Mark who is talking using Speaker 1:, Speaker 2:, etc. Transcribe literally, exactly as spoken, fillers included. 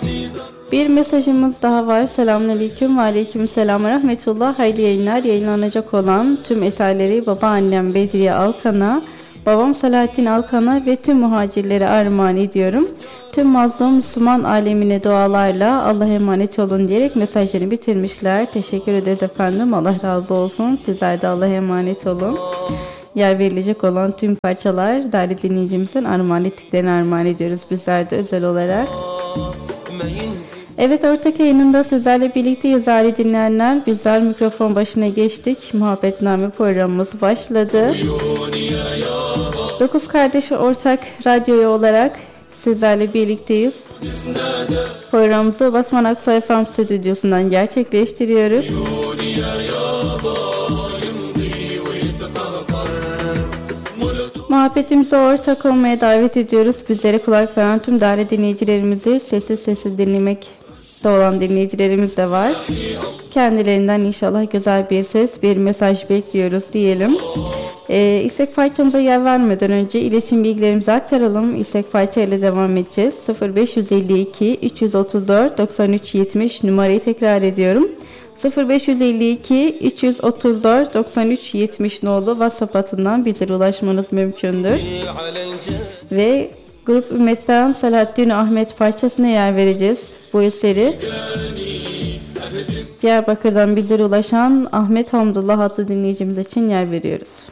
Speaker 1: Bir mesajımız daha var. Selamünaleyküm ve aleykümselam ve rahmetullah. Hayırlı yayınlar. Yayınlanacak olan tüm eserleri babaannem Bedriye Alkan'a, babam Selahattin Alkan'a ve tüm muhacirlere armağan ediyorum. Tüm mazlum Müslüman alemine dualarla Allah'a emanet olun diyerek mesajlarını bitirmişler. Teşekkür ederiz efendim. Allah razı olsun. Sizler de Allah'a emanet olun. Yer verilecek olan tüm parçalar değerli dinleyicimizin armağan ettiklerini armağan ediyoruz bizler de özel olarak. Evet, ortak yayınında sizlerle birlikteyiz değerli dinleyenler. Bizler mikrofon başına geçtik. Muhabbetname programımız başladı. Dokuz Kardeş Ortak Radyo'yu olarak sizlerle birlikteyiz. Programımızı Batman Aksoy Farm Stüdyosu'ndan gerçekleştiriyoruz. Muhabbetimize ortak olmaya davet ediyoruz. Bizlere kulak veren tüm değerli dinleyicilerimizi sessiz sessiz dinlemekte olan dinleyicilerimiz de var. Kendilerinden inşallah güzel bir ses, bir mesaj bekliyoruz diyelim. Ee, istek parçamıza yer vermeden önce iletişim bilgilerimizi aktaralım. İstek parça ile devam edeceğiz. sıfır beş yüz elli iki üç yüz otuz dört doksan üç yetmiş numarayı tekrar ediyorum. sıfır beş yüz elli iki üç yüz otuz dört doksan üç yetmiş nolu WhatsApp hattından bizlere ulaşmanız mümkündür. Ve Grup Ümmet'ten Selahattin Ahmet parçasına yer vereceğiz bu eseri. Diyarbakır'dan bizlere ulaşan Ahmet Hamdullah adlı dinleyicimiz için yer veriyoruz.